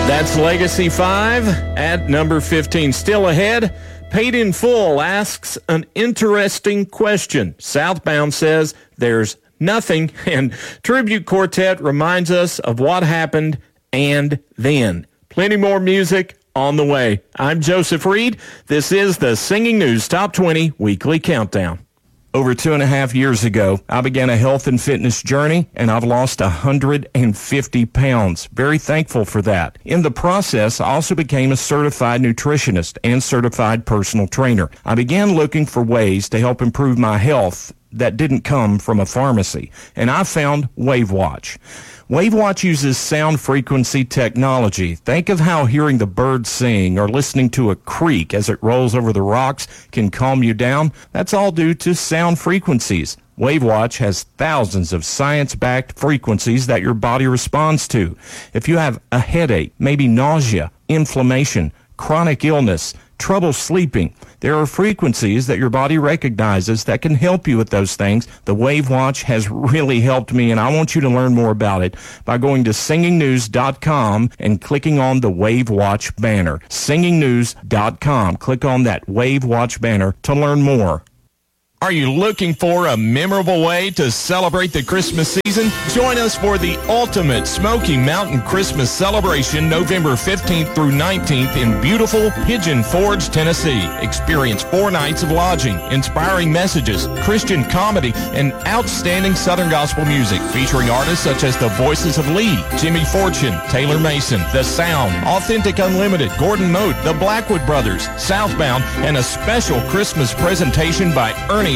That's Legacy 5 at number 15. Still ahead, Paid in Full asks an interesting question. Southbound says there's nothing, and Tribute Quartet reminds us of what happened and then. Plenty more music on the way. I'm Joseph Reed. This is the Singing News Top 20 Weekly Countdown. Over 2.5 years ago, I began a health and fitness journey, and I've lost 150 pounds. Very thankful for that. In the process, I also became a certified nutritionist and certified personal trainer. I began looking for ways to help improve my health that didn't come from a pharmacy, and I found WaveWatch. WaveWatch uses sound frequency technology. Think of how hearing the birds sing or listening to a creek as it rolls over the rocks can calm you down. That's all due to sound frequencies. WaveWatch has thousands of science-backed frequencies that your body responds to. If you have a headache, maybe nausea, inflammation, chronic illness, trouble sleeping, there are frequencies that your body recognizes that can help you with those things. The WaveWatch has really helped me, and I want you to learn more about it by going to singingnews.com and clicking on the WaveWatch banner. Singingnews.com. Click on that WaveWatch banner to learn more. Are you looking for a memorable way to celebrate the Christmas season? Join us for the ultimate Smoky Mountain Christmas celebration November 15th through 19th in beautiful Pigeon Forge, Tennessee. Experience 4 nights of lodging, inspiring messages, Christian comedy, and outstanding Southern gospel music featuring artists such as the Voices of Lee, Jimmy Fortune, Taylor Mason, The Sound, Authentic Unlimited, Gordon Mote, the Blackwood Brothers, Southbound, and a special Christmas presentation by Ernie